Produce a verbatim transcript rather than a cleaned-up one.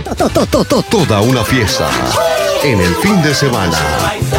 Toda una fiesta en el fin de semana.